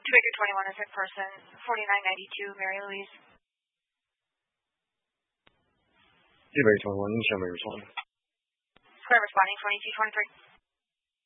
Baker 21 is in person, 4992, Mary Louise. 2 Baker 21, Michelle may respond. Square responding, 2223.